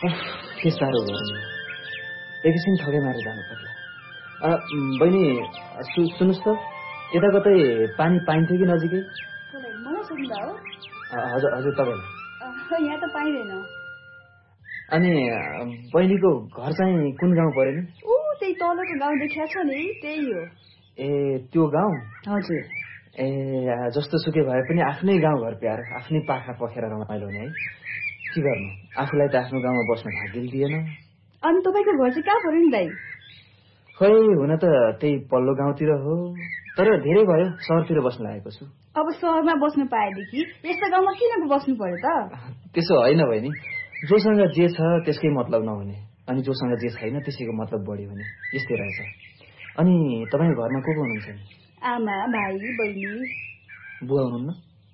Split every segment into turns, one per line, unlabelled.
के साह्रो गर्नु, एकैछिन ठगै मारेर जानु पर्ला। बहिनी सुन्नुहोस् त, यता कतै पानी पाइन्थ्यो कि नजिकै?
मलाई सोध्दा हो?
हजुर हजुर, तपाईँलाई
यहाँ त पाइँदैन।
अनि बहिनीको घर चाहिँ कुन गाउँ पर्यो नि?
त्यही तलको गाउँ देखिया छ नि, त्यही हो।
ए त्यो गाउँ?
हजुर।
ए जस्तो सुकै भए पनि आफ्नै गाउँ घर प्यार, आफ्नै पाखा पखेर रमाइलो हुने है। के गर्नु, आफूलाई त आफ्नो गाउँमा बस्न भाग्य दिएन।
अनि तपाईँको घर चाहिँ कहाँ पर्यो नि दाइ?
खै हुन त त्यही पल्लो गाउँतिर हो, तर धेरै भयो सहरतिर बस्न लागेको छु।
अब सहरमा बस्न पाएदेखि यस्तो गाउँमा किन बस्नु पर्यो त?
त्यसो होइन बहिनी, जोसँग जे छ त्यसकै मतलब नहुने, अनि जोसँग जे छैन त्यसैको मतलब बढी हुने, यस्तै रहेछ। अनि तपाईँको घरमा को हुनुहुन्छ नि?
आमा, भाइ, बहिनी।
बुवा हुनुहुन्न?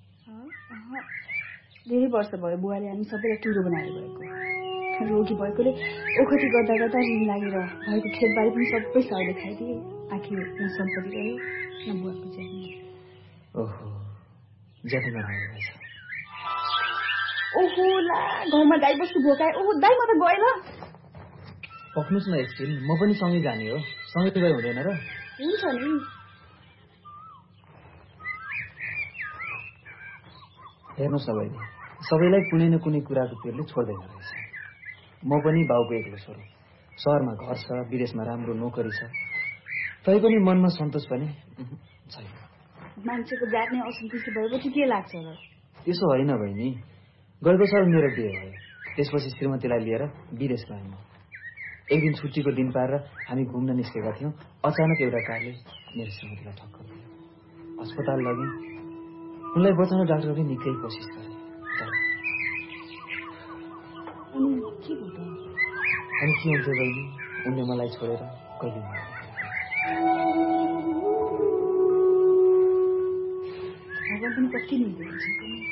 धेरै वर्ष भयो बुवाले हामी सबैलाई टुरो बनाएर गएको। रोगी भएकोले ओखती गर्दा गर्दा ऋण लागेर भएको खेतबारी पनि सबै सरले खाइदिए। आखिर न सम्पत्ति रह्यो न बुवाको जमिन।
ओहो, ज्यादै नराम्रो भएछ।
ओहो ला, घरमा गाई बस्तु भोकाए। ओहो दाइ, म त गएँ ल।
पक्नुस् न एकछिन, म पनि सँगै जाने हो। सँगै गए हुँदैन र?
हुन्छ नि।
हेर्नुहोस् न बहिनी, सबैलाई कुनै न कुनै कुराको पिरले छोड्दैन रहेछ। म पनि बाउको एक्लो छोरो, सहरमा घर छ, विदेशमा राम्रो नोकरी छ, तैपनि मनमा सन्तोष पनि छैन।
मान्छेको जात नै असन्तुष्ट भएपछि के लाग्छ र?
त्यसो होइन बहिनी, गएको साल मेरो बिहे भयो, त्यसपछि श्रीमतीलाई लिएर विदेश गएँ म। एक दिन छुट्टीको दिन पाएर हामी घुम्न निस्केका थियौँ। अचानक एउटा कारले मेरो श्रीमतीलाई ठक्कर दियो। अस्पताल लगेँ, उनलाई बचाउन डाक्टरले निकै कोसिस गरे। अनि के हुन्थ्यो बहिनी, उनले मलाई छोडेर कहिले मर्नु।
भगवान पनि कति निकै हुन्छ।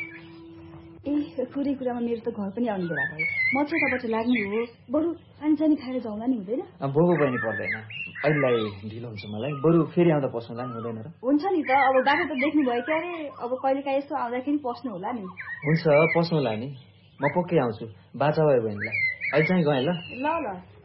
पुरै कुरामा मेरो त घर पनि आउने बेला भयो। म चाहिँ तपाईँबाट लाग्नु हो, बरु पानी सानी खाएर जाउँला नि, हुँदैन?
भोगो बहिनी पर्दैन, अहिलेलाई ढिलो हुन्छ मलाई, बरु फेरि आउँदा पस्नुला नि, हुँदैन र?
हुन्छ नि त, अब बाटो त देख्नु भयो क्या अरे, अब कहिलेकाहीँ यसो आउँदाखेरि पस्नु होला नि।
हुन्छ, पस्नुला नि, म पक्कै आउँछु। बाचा भयो बहिनीलाई, अहिले चाहिँ गएँ ल।
ल ल।